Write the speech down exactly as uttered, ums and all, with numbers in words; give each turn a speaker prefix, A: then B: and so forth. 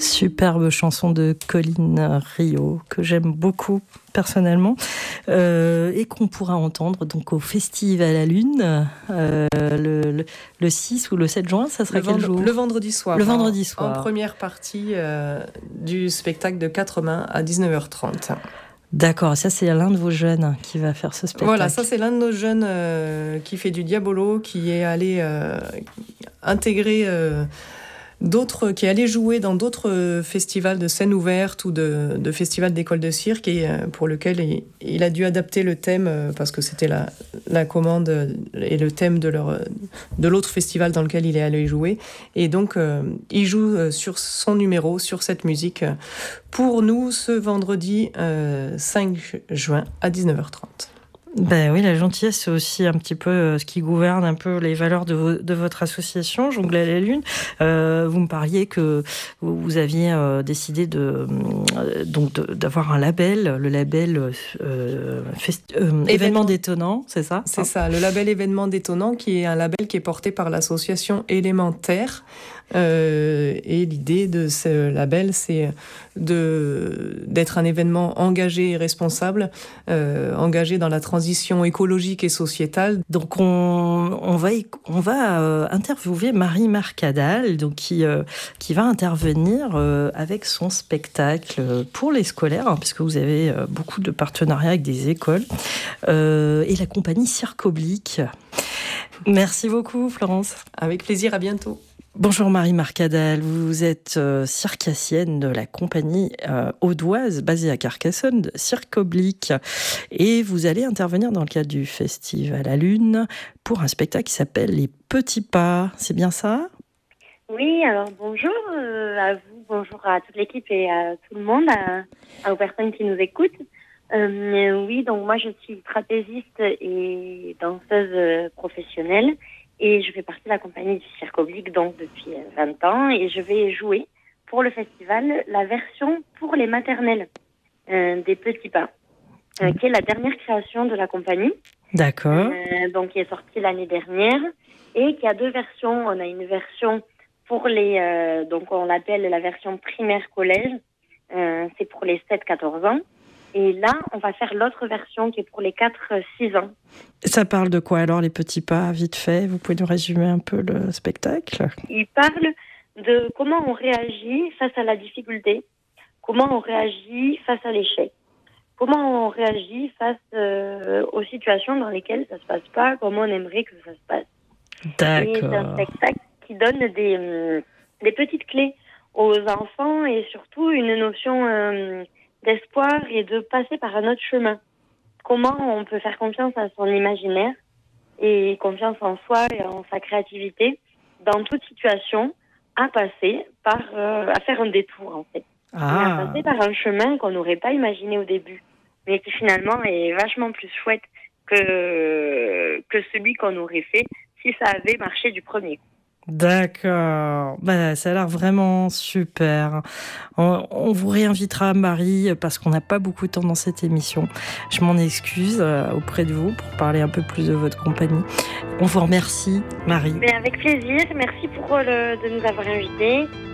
A: Superbe chanson de Colline Rio que j'aime beaucoup personnellement euh, et qu'on pourra entendre donc au Festival à la Lune euh, le, le, le six ou le sept juin. Ça sera
B: le
A: quel
B: vend-
A: jour ?
B: Le vendredi soir.
A: Le vendredi soir.
B: En, en première partie euh, du spectacle de quatre mains à dix-neuf heures trente.
A: D'accord, ça c'est l'un de vos jeunes qui va faire ce spectacle.
B: Voilà, ça c'est l'un de nos jeunes euh, qui fait du diabolo, qui est allé euh, intégrer euh, d'autres, qui est allé jouer dans d'autres festivals de scène ouverte ou de, de festivals d'école de cirque, et euh, pour lequel il, il a dû adapter le thème euh, parce que c'était la, la commande et le thème de, leur, de l'autre festival dans lequel il est allé jouer. Et donc euh, il joue sur son numéro, sur cette musique, pour nous ce vendredi euh, cinq juin à dix-neuf heures trente.
A: Ben oui, la gentillesse, c'est aussi un petit peu ce qui gouverne un peu les valeurs de, vo- de votre association, Jongler à la Lune. Euh, vous me parliez que vous aviez euh, décidé de, euh, donc de, d'avoir un label, le label euh, fest- euh, événement, événement détonnant, c'est ça ?
B: C'est ça, le label événement détonnant, qui est un label qui est porté par l'association Élémentaire. Euh, et l'idée de ce label, c'est de, d'être un événement engagé et responsable, euh, engagé dans la transition écologique et sociétale.
A: Donc on, on va, on va euh, interviewer Marie Marcadal, donc qui, euh, qui va intervenir euh, avec son spectacle pour les scolaires, hein, puisque vous avez euh, beaucoup de partenariats avec des écoles, euh, et la compagnie Cirque Oblique. Merci beaucoup, Florence.
B: Avec plaisir, à bientôt.
A: Bonjour Marie Marcadal, vous êtes euh, circassienne de la compagnie euh, audoise basée à Carcassonne, Cirque Oblique, et vous allez intervenir dans le cadre du Festival à Lune pour un spectacle qui s'appelle Les Petits Pas, c'est bien ça ?
C: Oui, alors bonjour euh, à vous, bonjour à toute l'équipe et à tout le monde, à, à aux personnes qui nous écoutent. Euh, oui, donc moi je suis trapéziste et danseuse professionnelle. Et je fais partie de la compagnie du Cirque Oblique donc depuis vingt ans, et je vais jouer pour le festival la version pour les maternelles euh, des Petits Pas, euh, qui est la dernière création de la compagnie.
A: D'accord.
C: Euh, donc qui est sortie l'année dernière et qui a deux versions. On a une version pour les, euh, donc on l'appelle la version primaire collège, euh, c'est pour les sept à quatorze ans. Et là, on va faire l'autre version qui est pour les quatre à six ans.
A: Ça parle de quoi alors, les petits pas, vite fait ? Vous pouvez nous résumer un peu le spectacle ?
C: Il parle de comment on réagit face à la difficulté, comment on réagit face à l'échec, comment on réagit face euh, aux situations dans lesquelles ça se passe pas, comment on aimerait que ça se passe.
A: D'accord.
C: Et c'est un spectacle qui donne des, euh, des petites clés aux enfants et surtout une notion euh, d'espoir et de passer par un autre chemin. Comment on peut faire confiance à son imaginaire et confiance en soi et en sa créativité dans toute situation, à passer par, euh, à faire un détour en fait.
A: Ah.
C: À passer par un chemin qu'on n'aurait pas imaginé au début, mais qui finalement est vachement plus chouette que, que celui qu'on aurait fait si ça avait marché du premier coup.
A: D'accord, bah, ça a l'air vraiment super. On, on vous réinvitera, Marie, parce qu'on n'a pas beaucoup de temps dans cette émission. Je m'en excuse euh, auprès de vous pour parler un peu plus de votre compagnie. On vous remercie, Marie.
C: Mais avec plaisir, merci pour le, de nous avoir invités.